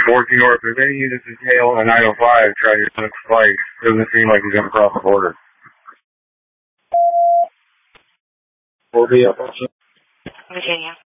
14 North, if any units in tail and 905 try your next flight, doesn't seem like he's going to cross the border. We'll be up. Virginia.